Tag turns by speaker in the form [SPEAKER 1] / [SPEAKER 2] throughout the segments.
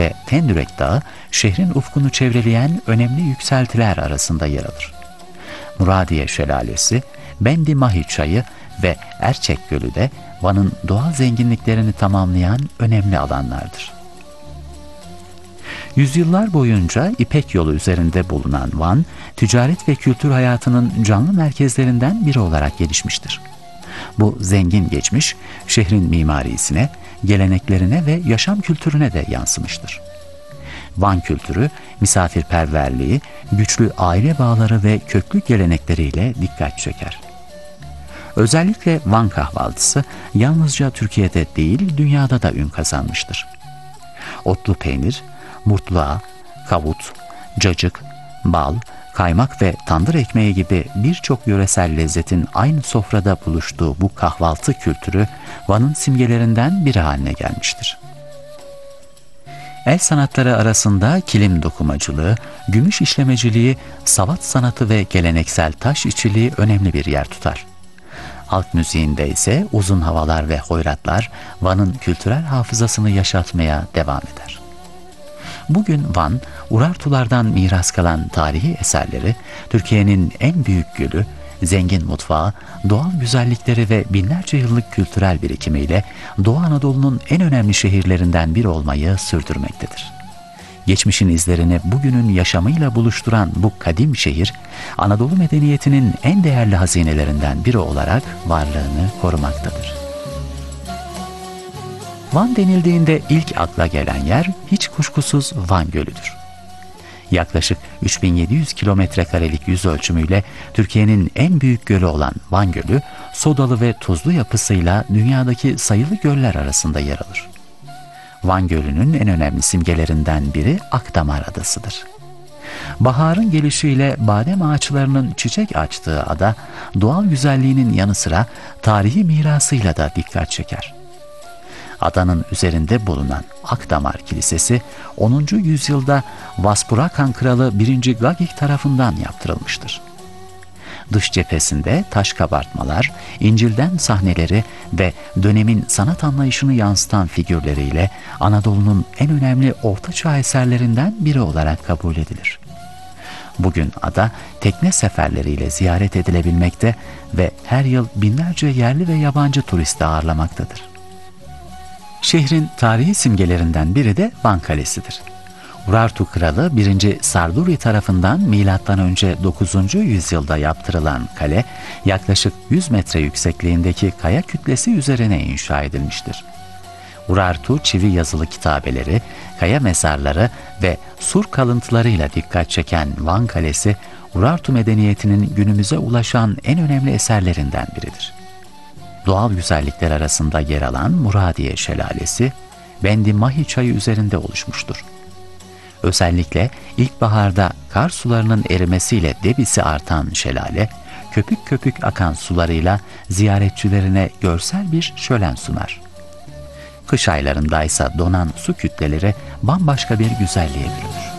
[SPEAKER 1] ve Tendürek Dağı, şehrin ufkunu çevreleyen önemli yükseltiler arasında yer alır. Muradiye Şelalesi, Bendi Mahi Çayı ve Erçek Gölü de Van'ın doğal zenginliklerini tamamlayan önemli alanlardır. Yüzyıllar boyunca İpek Yolu üzerinde bulunan Van, ticaret ve kültür hayatının canlı merkezlerinden biri olarak gelişmiştir. Bu zengin geçmiş, şehrin mimarisine, geleneklerine ve yaşam kültürüne de yansımıştır. Van kültürü, misafirperverliği, güçlü aile bağları ve köklü gelenekleriyle dikkat çeker. Özellikle Van kahvaltısı yalnızca Türkiye'de değil, dünyada da ün kazanmıştır. Otlu peynir, murtluğa, kavut, cacık, bal, kaymak ve tandır ekmeği gibi birçok yöresel lezzetin aynı sofrada buluştuğu bu kahvaltı kültürü Van'ın simgelerinden biri haline gelmiştir. El sanatları arasında kilim dokumacılığı, gümüş işlemeciliği, savat sanatı ve geleneksel taş işçiliği önemli bir yer tutar. Halk müziğinde ise uzun havalar ve hoyratlar Van'ın kültürel hafızasını yaşatmaya devam eder. Bugün Van, Urartulardan miras kalan tarihi eserleri, Türkiye'nin en büyük gölü, zengin mutfağı, doğal güzellikleri ve binlerce yıllık kültürel birikimiyle Doğu Anadolu'nun en önemli şehirlerinden biri olmayı sürdürmektedir. Geçmişin izlerini bugünün yaşamıyla buluşturan bu kadim şehir, Anadolu medeniyetinin en değerli hazinelerinden biri olarak varlığını korumaktadır. Van denildiğinde ilk akla gelen yer hiç kuşkusuz Van Gölü'dür. Yaklaşık 3700 kilometrekarelik yüz ölçümüyle Türkiye'nin en büyük gölü olan Van Gölü, sodalı ve tuzlu yapısıyla dünyadaki sayılı göller arasında yer alır. Van Gölü'nün en önemli simgelerinden biri Akdamar Adası'dır. Baharın gelişiyle badem ağaçlarının çiçek açtığı ada, doğal güzelliğinin yanı sıra tarihi mirasıyla da dikkat çeker. Adanın üzerinde bulunan Akdamar Kilisesi 10. yüzyılda Vaspurakan Kralı 1. Gagik tarafından yaptırılmıştır. Dış cephesinde taş kabartmalar, İncil'den sahneleri ve dönemin sanat anlayışını yansıtan figürleriyle Anadolu'nun en önemli ortaçağ eserlerinden biri olarak kabul edilir. Bugün ada tekne seferleriyle ziyaret edilebilmekte ve her yıl binlerce yerli ve yabancı turist ağırlamaktadır. Şehrin tarihi simgelerinden biri de Van Kalesi'dir. Urartu Kralı 1. Sarduri tarafından M.Ö. 9. yüzyılda yaptırılan kale, yaklaşık 100 metre yüksekliğindeki kaya kütlesi üzerine inşa edilmiştir. Urartu çivi yazılı kitabeleri, kaya mezarları ve sur kalıntılarıyla dikkat çeken Van Kalesi, Urartu medeniyetinin günümüze ulaşan en önemli eserlerinden biridir. Doğal güzellikler arasında yer alan Muradiye Şelalesi, Bendi Mahi Çayı üzerinde oluşmuştur. Özellikle ilkbaharda kar sularının erimesiyle debisi artan şelale, köpük köpük akan sularıyla ziyaretçilerine görsel bir şölen sunar. Kış aylarındaysa donan su kütleleri bambaşka bir güzelliğe bürünür.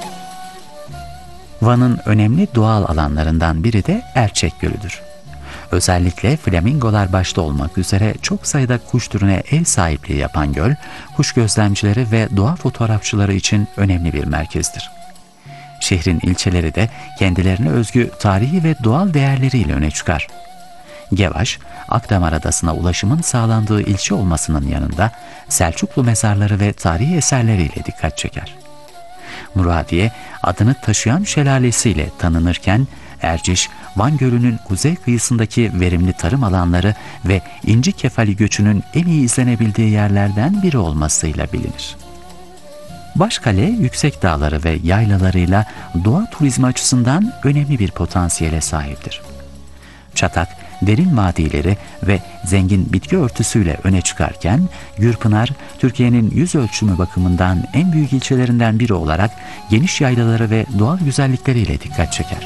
[SPEAKER 1] Van'ın önemli doğal alanlarından biri de Erçek Gölü'dür. Özellikle flamingolar başta olmak üzere çok sayıda kuş türüne ev sahipliği yapan göl, kuş gözlemcileri ve doğa fotoğrafçıları için önemli bir merkezdir. Şehrin ilçeleri de kendilerine özgü tarihi ve doğal değerleriyle öne çıkar. Gevaş, Akdamar Adası'na ulaşımın sağlandığı ilçe olmasının yanında Selçuklu mezarları ve tarihi eserleriyle dikkat çeker. Muradiye, adını taşıyan şelalesiyle tanınırken, Erciş, Van Gölü'nün kuzey kıyısındaki verimli tarım alanları ve inci kefali göçünün en iyi izlenebildiği yerlerden biri olmasıyla bilinir. Başkale, yüksek dağları ve yaylalarıyla doğa turizmi açısından önemli bir potansiyele sahiptir. Çatak, derin vadileri ve zengin bitki örtüsüyle öne çıkarken, Gürpınar, Türkiye'nin yüz ölçümü bakımından en büyük ilçelerinden biri olarak geniş yaylaları ve doğal güzellikleriyle dikkat çeker.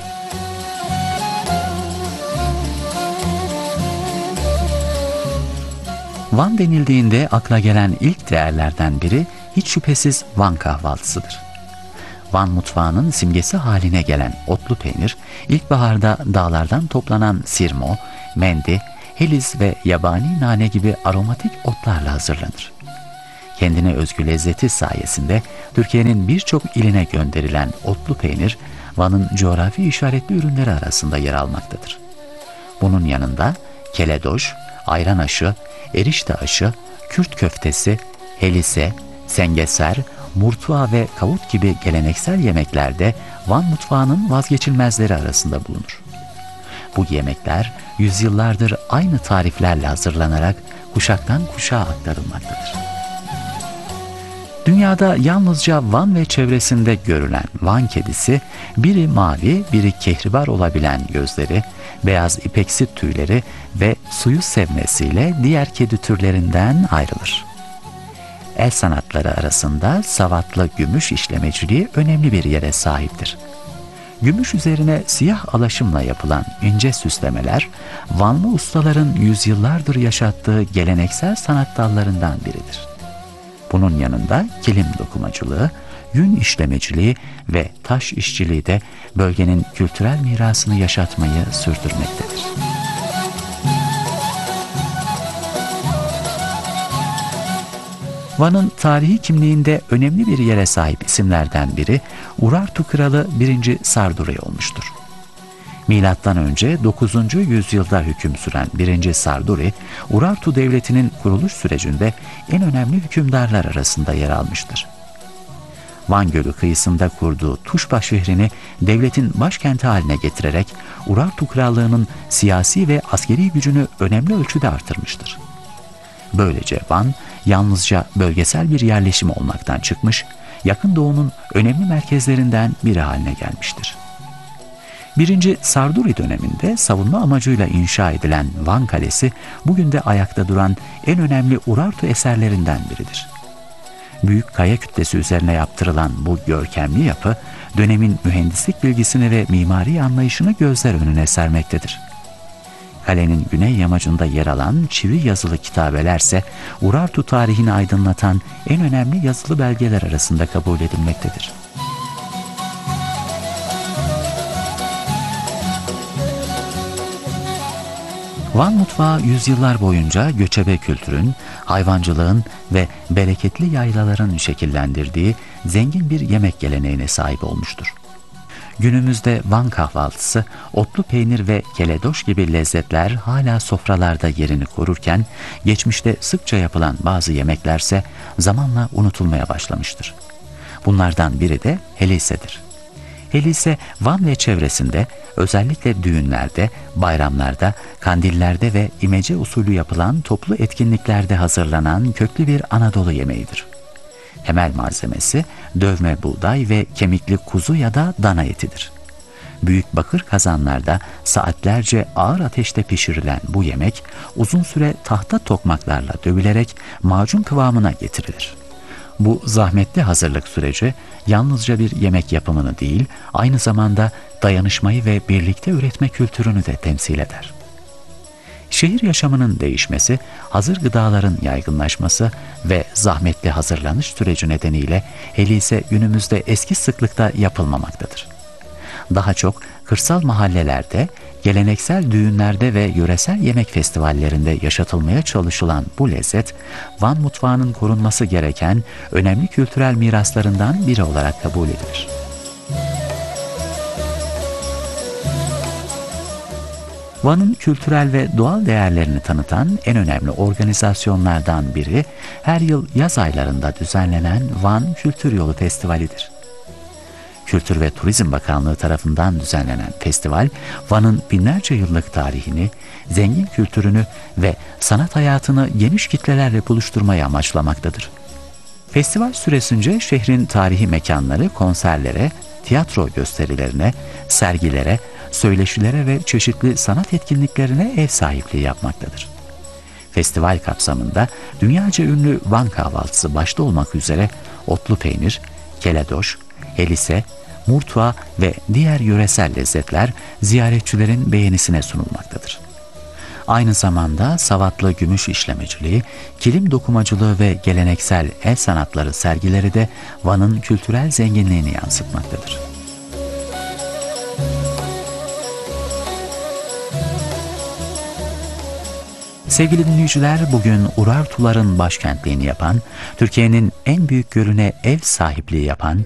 [SPEAKER 1] Van denildiğinde akla gelen ilk değerlerden biri hiç şüphesiz Van kahvaltısıdır. Van mutfağının simgesi haline gelen otlu peynir, ilkbaharda dağlardan toplanan sirmo, mendi, heliz ve yabani nane gibi aromatik otlarla hazırlanır. Kendine özgü lezzeti sayesinde Türkiye'nin birçok iline gönderilen otlu peynir, Van'ın coğrafi işaretli ürünleri arasında yer almaktadır. Bunun yanında keledoş, ayran aşı, erişte aşı, Kürt köftesi, helise, sengeser, murtuva ve kavut gibi geleneksel yemekler de Van mutfağının vazgeçilmezleri arasında bulunur. Bu yemekler yüzyıllardır aynı tariflerle hazırlanarak kuşaktan kuşağa aktarılmaktadır. Dünyada yalnızca Van ve çevresinde görülen Van kedisi, biri mavi, biri kehribar olabilen gözleri, beyaz ipeksi tüyleri ve suyu sevmesiyle diğer kedi türlerinden ayrılır. El sanatları arasında savatlı gümüş işlemeciliği önemli bir yere sahiptir. Gümüş üzerine siyah alaşımla yapılan ince süslemeler, Vanlı ustaların yüzyıllardır yaşattığı geleneksel sanat dallarından biridir. Bunun yanında kilim dokumacılığı, yün işlemeciliği ve taş işçiliği de bölgenin kültürel mirasını yaşatmayı sürdürmektedir. Van'ın tarihi kimliğinde önemli bir yere sahip isimlerden biri Urartu Kralı 1. Sarduri olmuştur. Milattan önce 9. yüzyılda hüküm süren 1. Sarduri, Urartu Devleti'nin kuruluş sürecinde en önemli hükümdarlar arasında yer almıştır. Van Gölü kıyısında kurduğu Tuşba şehrini devletin başkenti haline getirerek Urartu Krallığı'nın siyasi ve askeri gücünü önemli ölçüde artırmıştır. Böylece Van, yalnızca bölgesel bir yerleşim olmaktan çıkmış, Yakın Doğu'nun önemli merkezlerinden biri haline gelmiştir. 1. Sarduri döneminde savunma amacıyla inşa edilen Van Kalesi, bugün de ayakta duran en önemli Urartu eserlerinden biridir. Büyük kaya kütlesi üzerine yaptırılan bu görkemli yapı, dönemin mühendislik bilgisini ve mimari anlayışını gözler önüne sermektedir. Kalenin güney yamacında yer alan çivi yazılı kitabelerse, Urartu tarihini aydınlatan en önemli yazılı belgeler arasında kabul edilmektedir. Van mutfağı yüzyıllar boyunca göçebe kültürün, hayvancılığın ve bereketli yaylaların şekillendirdiği zengin bir yemek geleneğine sahip olmuştur. Günümüzde Van kahvaltısı, otlu peynir ve keledoş gibi lezzetler hala sofralarda yerini korurken, geçmişte sıkça yapılan bazı yemeklerse zamanla unutulmaya başlamıştır. Bunlardan biri de helisedir. Helise, Van ve çevresinde özellikle düğünlerde, bayramlarda, kandillerde ve imece usulü yapılan toplu etkinliklerde hazırlanan köklü bir Anadolu yemeğidir. Temel malzemesi dövme buğday ve kemikli kuzu ya da dana etidir. Büyük bakır kazanlarda saatlerce ağır ateşte pişirilen bu yemek uzun süre tahta tokmaklarla dövülerek macun kıvamına getirilir. Bu zahmetli hazırlık süreci yalnızca bir yemek yapımını değil, aynı zamanda dayanışmayı ve birlikte üretme kültürünü de temsil eder. Şehir yaşamının değişmesi, hazır gıdaların yaygınlaşması ve zahmetli hazırlanış süreci nedeniyle helise günümüzde eski sıklıkta yapılmamaktadır. Daha çok kırsal mahallelerde, geleneksel düğünlerde ve yöresel yemek festivallerinde yaşatılmaya çalışılan bu lezzet, Van mutfağının korunması gereken önemli kültürel miraslarından biri olarak kabul edilir. Van'ın kültürel ve doğal değerlerini tanıtan en önemli organizasyonlardan biri, her yıl yaz aylarında düzenlenen Van Kültür Yolu Festivali'dir. Kültür ve Turizm Bakanlığı tarafından düzenlenen festival, Van'ın binlerce yıllık tarihini, zengin kültürünü ve sanat hayatını geniş kitlelerle buluşturmayı amaçlamaktadır. Festival süresince şehrin tarihi mekanları konserlere, tiyatro gösterilerine, sergilere, söyleşilere ve çeşitli sanat etkinliklerine ev sahipliği yapmaktadır. Festival kapsamında dünyaca ünlü Van kahvaltısı başta olmak üzere otlu peynir, keledoş, helise, murtuva ve diğer yöresel lezzetler ziyaretçilerin beğenisine sunulmaktadır. Aynı zamanda savatlı gümüş işlemeciliği, kilim dokumacılığı ve geleneksel el sanatları sergileri de Van'ın kültürel zenginliğini yansıtmaktadır. Sevgili dinleyiciler, bugün Urartuların başkentliğini yapan, Türkiye'nin en büyük gölüne ev sahipliği yapan